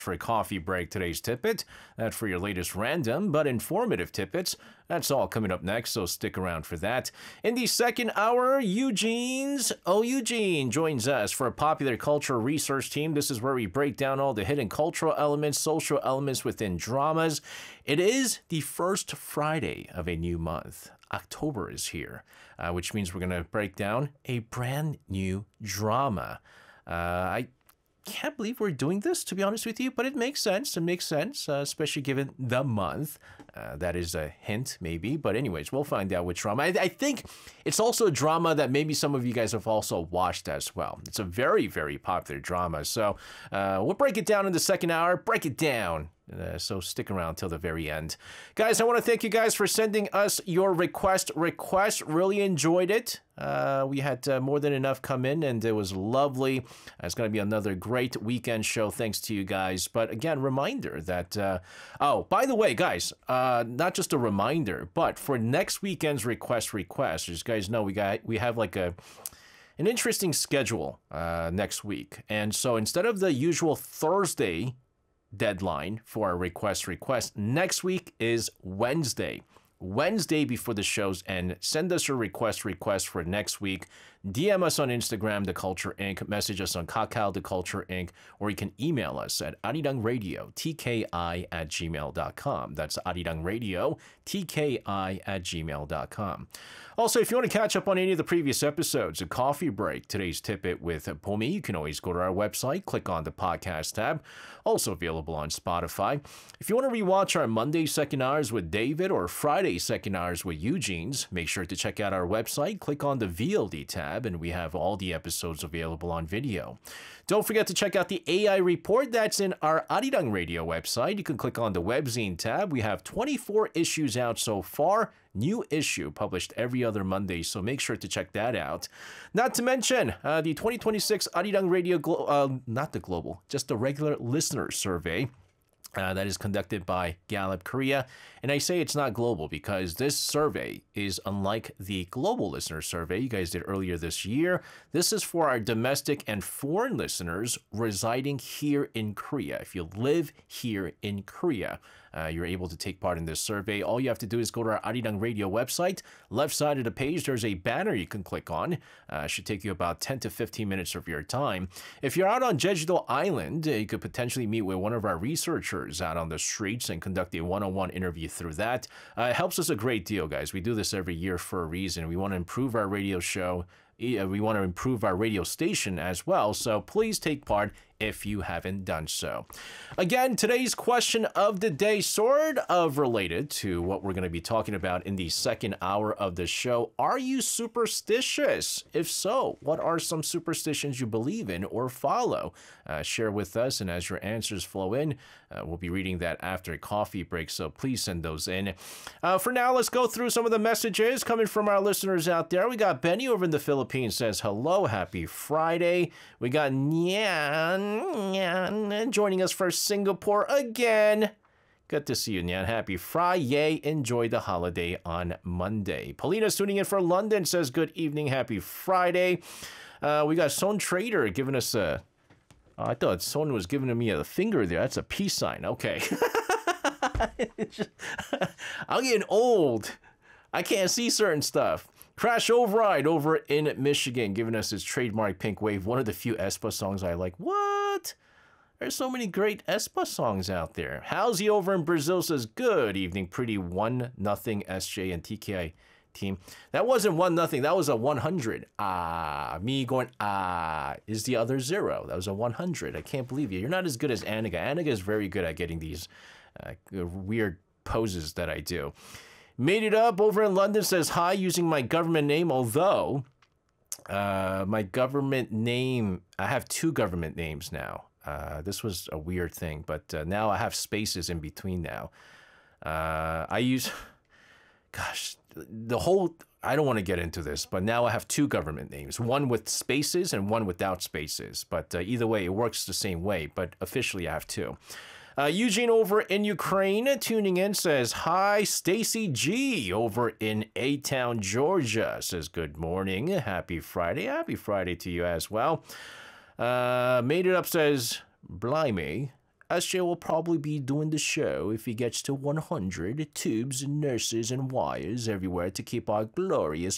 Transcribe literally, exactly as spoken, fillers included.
For a coffee break, today's tidbit. That's for your latest random but informative tidbits. That's all coming up next, so stick around for that. In the second hour, Eugene's Oh Eugene joins us for a popular culture research team. This is where we break down all the hidden cultural elements, social elements within dramas. It is the first Friday of a new month. October is here, uh, which means we're going to break down a brand new drama. Uh, I can't believe we're doing this, to be honest with you, but it makes sense. It makes sense, uh, especially given the month. Uh, that is a hint, maybe. But anyways, we'll find out which drama. I, I think it's also a drama that maybe some of you guys have also watched as well. It's a very, very popular drama. So uh, we'll break it down in the second hour. Break it down. Uh, so stick around till the very end. Guys, I want to thank you guys for sending us your request request. Really enjoyed it. Uh, we had uh, more than enough come in, and it was lovely. Uh, it's going to be another great weekend show thanks to you guys. But again, reminder that, uh, oh, by the way, guys, uh, not just a reminder, but for next weekend's request request, as you guys know, we got we have like a an interesting schedule uh, next week. And so instead of the usual Thursday deadline for our request request, next week is Wednesday. Wednesday before the shows end. Send us your request request for next week. D M us on Instagram, The Culture Incorporated. Message us on Kakao, The Culture Incorporated. Or you can email us at arirangradio, T K I at gmail dot com. That's arirangradio, T K I at gmail dot com. Also, if you want to catch up on any of the previous episodes, a coffee break, today's tidbit with Pomi, you can always go to our website, click on the podcast tab. Also available on Spotify. If you want to rewatch our Monday second hours with David or Friday second hours with Eugene's, make sure to check out our website, click on the V O D tab, and we have all the episodes available on video. Don't forget to check out the A I report that's in our Arirang Radio website. You can click on the webzine tab. We have twenty-four issues out so far. New issue published every other Monday, so make sure to check that out. Not to mention uh, the twenty twenty-six Arirang Radio, Glo uh, not the global, just the regular listener survey. Uh, that is conducted by Gallup Korea. And I say it's not global because this survey is unlike the global listener survey you guys did earlier this year. This is for our domestic and foreign listeners residing here in Korea. If you live here in Korea, uh, you're able to take part in this survey. All you have to do is go to our Arirang Radio website. Left side of the page, there's a banner you can click on. Uh, should take you about ten to fifteen minutes of your time. If you're out on Jeju-do Island, uh, you could potentially meet with one of our researchers out on the streets and conduct a one-on-one interview through that. Uh, it helps us a great deal, guys. We do this every year for a reason. We want to improve our radio show. We want to improve our radio station as well. So please take part if you haven't done so. Again, today's question of the day, sort of related to what we're going to be talking about in the second hour of the show. Are you superstitious? If so, what are some superstitions you believe in or follow? Uh, share with us, and as your answers flow in, uh, we'll be reading that after a coffee break, so please send those in. Uh, for now, let's go through some of the messages coming from our listeners out there. We got Benny over in the Philippines says, hello, happy Friday. We got Nyan Nyan joining us for Singapore again. Good to see you, Nyan. Happy Friday. Enjoy the holiday on Monday. Paulina's tuning in for London, says good evening, happy Friday. Uh, we got Son Trader giving us a... Oh, I thought Son was giving me a finger there. That's a peace sign. Okay. I'm getting old. I can't see certain stuff. Crash Override over in Michigan, giving us his trademark Pink Wave, one of the few aespa songs I like. What? There's so many great aespa songs out there. Halsey over in Brazil says, good evening, pretty one nothing S J and T K I team. That wasn't one nothing. That was a one hundred. Ah, me going, ah, is the other zero. That was a one hundred. I can't believe you. You're not as good as Aniga. Aniga is very good at getting these uh, weird poses that I do. Made it up over in London says, hi, using my government name, although uh, my government name, I have two government names now. Uh, this was a weird thing, but uh, now I have spaces in between now. Uh, I use, gosh, the whole, I don't want to get into this, but now I have two government names, one with spaces and one without spaces. But uh, either way, it works the same way, but officially I have two. Uh, Eugene over in Ukraine tuning in says, hi, Stacy G over in A-Town, Georgia says, good morning. Happy Friday. Happy Friday to you as well. Uh, Made It Up says, blimey. S J will probably be doing the show if he gets to one hundred tubes and nurses and wires everywhere to keep our glorious